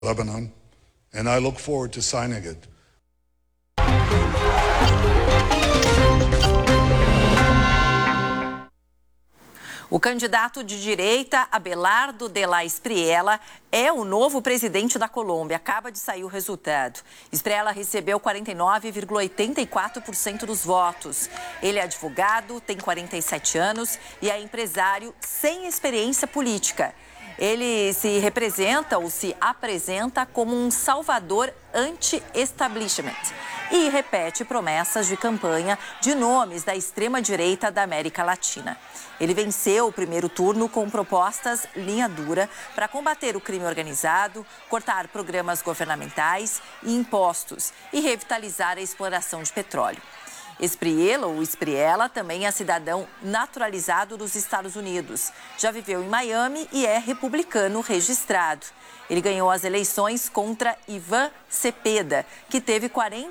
Lebanon, and I look forward to signing it. O candidato de direita, Abelardo de la Espriella, é o novo presidente da Colômbia. Acaba de sair o resultado. Espriella recebeu 49,84% dos votos. Ele é advogado, tem 47 anos e é empresário sem experiência política. Ele se representa ou se apresenta como um salvador anti-establishment e repete promessas de campanha de nomes da extrema-direita da América Latina. Ele venceu o primeiro turno com propostas linha dura para combater o crime organizado, cortar programas governamentais e impostos e revitalizar a exploração de petróleo. Espriella, ou Espriella, também é cidadão naturalizado dos Estados Unidos. Já viveu em Miami e é republicano registrado. Ele ganhou as eleições contra Ivan Cepeda, que teve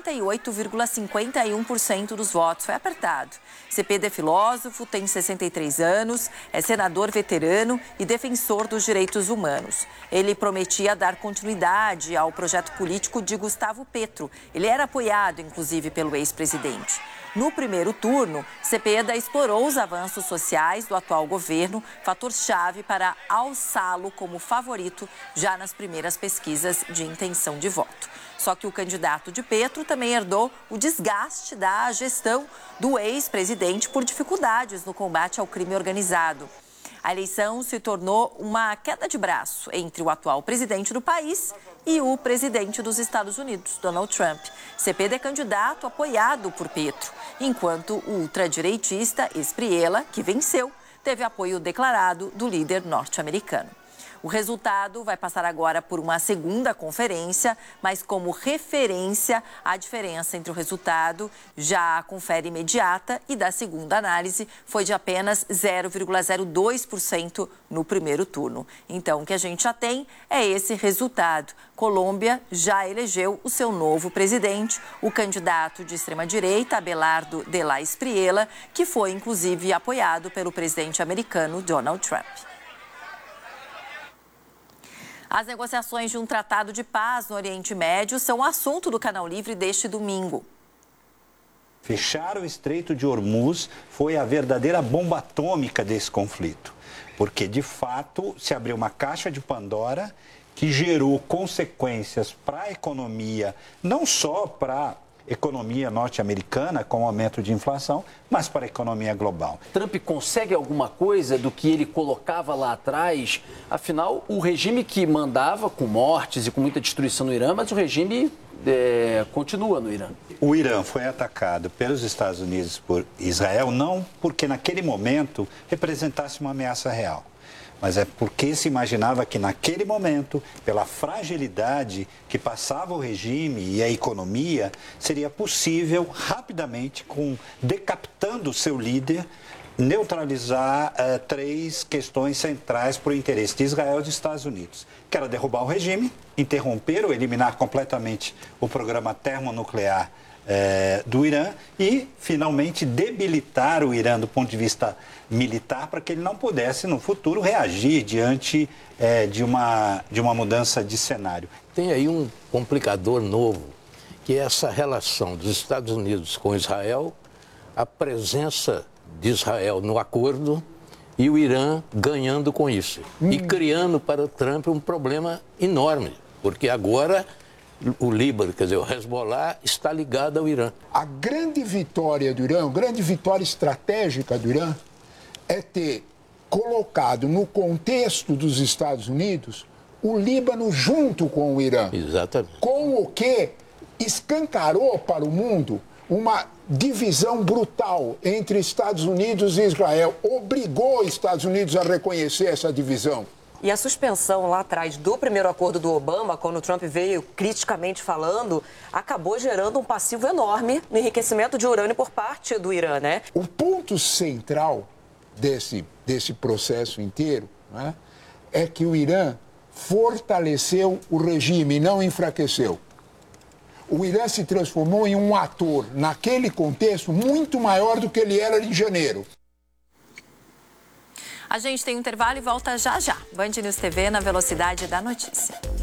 48,51% dos votos. Foi apertado. Cepeda é filósofo, tem 63 anos, é senador veterano e defensor dos direitos humanos. Ele prometia dar continuidade ao projeto político de Gustavo Petro. Ele era apoiado, inclusive, pelo ex-presidente. No primeiro turno, Cepeda explorou os avanços sociais do atual governo, fator-chave para alçá-lo como favorito já nas primeiras pesquisas de intenção de voto. Só que o candidato de Petro também herdou o desgaste da gestão do ex-presidente por dificuldades no combate ao crime organizado. A eleição se tornou uma queda de braço entre o atual presidente do país e o presidente dos Estados Unidos, Donald Trump. Cepeda é candidato apoiado por Petro, enquanto o ultradireitista Espriella, que venceu, teve apoio declarado do líder norte-americano. O resultado vai passar agora por uma segunda conferência, mas como referência, a diferença entre o resultado já confere imediata e da segunda análise foi de apenas 0,02% no primeiro turno. Então, o que a gente já tem é esse resultado. Colômbia já elegeu o seu novo presidente, o candidato de extrema-direita, Abelardo de la Espriella, que foi, inclusive, apoiado pelo presidente americano Donald Trump. As negociações de um tratado de paz no Oriente Médio são assunto do Canal Livre deste domingo. Fechar o Estreito de Hormuz foi a verdadeira bomba atômica desse conflito, porque, de fato, se abriu uma caixa de Pandora que gerou consequências para a economia, não só para a economia norte-americana, com o aumento de inflação, mas para a economia global. Trump consegue alguma coisa do que ele colocava lá atrás? Afinal, o regime que mandava com mortes e com muita destruição no Irã, mas o regime continua no Irã. O Irã foi atacado pelos Estados Unidos por Israel, não porque naquele momento representasse uma ameaça real, mas é porque se imaginava que naquele momento, pela fragilidade que passava o regime e a economia, seria possível rapidamente, decapitando o seu líder, neutralizar três questões centrais para o interesse de Israel e dos Estados Unidos, que era derrubar o regime, interromper ou eliminar completamente o programa termonuclear do Irã e, finalmente, debilitar o Irã do ponto de vista militar para que ele não pudesse, no futuro, reagir diante de uma mudança de cenário. Tem aí um complicador novo, que é essa relação dos Estados Unidos com Israel, a presença de Israel no acordo e o Irã ganhando com isso. E criando para o Trump um problema enorme, porque agora o Líbano, quer dizer, o Hezbollah, está ligado ao Irã. A grande vitória do Irã, a grande vitória estratégica do Irã é ter colocado no contexto dos Estados Unidos o Líbano junto com o Irã. Exatamente. Com o que escancarou para o mundo uma divisão brutal entre Estados Unidos e Israel. Obrigou os Estados Unidos a reconhecer essa divisão. E a suspensão lá atrás do primeiro acordo do Obama, quando o Trump veio criticamente falando, acabou gerando um passivo enorme no enriquecimento de urânio por parte do Irã, né? O ponto central desse processo inteiro, né, é que o Irã fortaleceu o regime e não enfraqueceu. O Irã se transformou em um ator, naquele contexto, muito maior do que ele era em janeiro. A gente tem um intervalo e volta já já. Band News TV na velocidade da notícia.